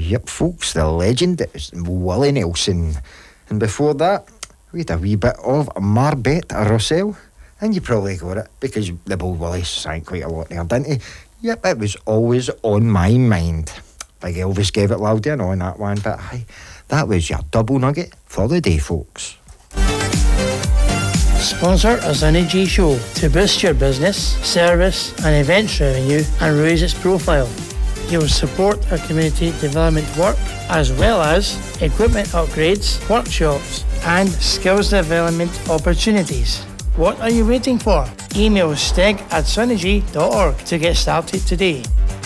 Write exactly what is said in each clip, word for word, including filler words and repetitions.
Yep, folks, the legend is Willie Nelson. And before that, we had a wee bit of Marbet Russell. And you probably got it, because the boy Willie sang quite a lot there, didn't he? Yep, it was always on my mind. Big Elvis gave it louder and on that one, but aye, that was your double nugget for the day, folks. Sponsor a Sonny G show to boost your business, service and events revenue and raise its profile. You will support our community development work as well as equipment upgrades, workshops and skills development opportunities. What are you waiting for? Email stig at sonnyg dot org to get started today.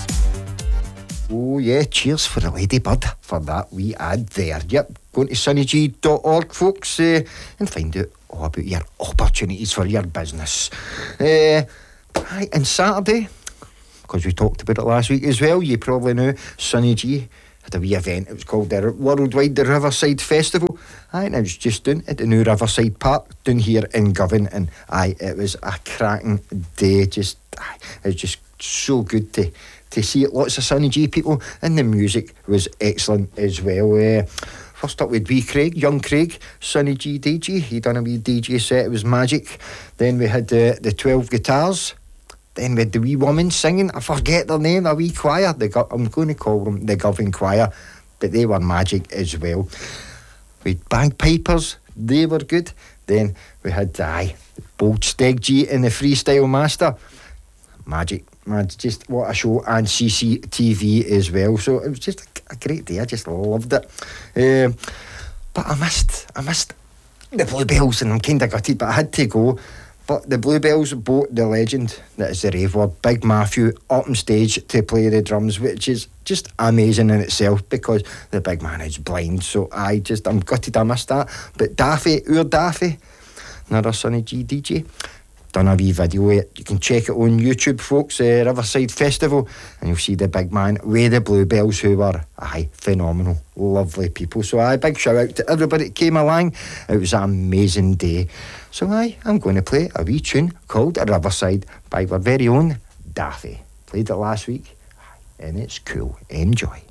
Oh yeah, cheers for the ladybird for that wee ad there. Yep, go to sonnyg dot org, folks, uh, and find out all about your opportunities for your business. Uh, aye, and Saturday, because we talked about it last week as well, you probably know Sonny G had a wee event. It was called the Worldwide the Riverside Festival. Aye, and it was just down at the new Riverside Park down here in Govan, and aye, it was a cracking day. Just aye, it was just so good to to see it. Lots of Sonny G people, and the music was excellent as well. Uh, first up with wee Craig, young Craig, Sonny G D J. He done a wee D J set. It was magic. Then we had uh, the twelve guitars. Then we had the wee woman singing. I forget their name. A wee choir. The Go- I'm going to call them the Govan Choir, but they were magic as well. With bagpipers, they were good. Then we had aye, Bold Steg G and the Freestyle Master. Magic. Man, just what a show, and C C T V as well. So it was just a, a great day. I just loved it. Um, but I missed, I missed the Bluebells, and I'm kind of gutted, but I had to go. But the Bluebells brought the legend that is the rave word, Big Matthew, up on stage to play the drums, which is just amazing in itself, because the big man is blind. So I just, I'm gutted I missed that. But Daffy, our Daffy, another Sonny G D J, done a wee video. You can check it on YouTube, folks, uh, Riverside Festival, and you'll see the big man with the Bluebells, who were, aye, phenomenal, lovely people. So aye, big shout out to everybody that came along. It was an amazing day. So aye, I'm going to play a wee tune called Riverside by our very own Daffy. Played it last week, and it's cool. Enjoy.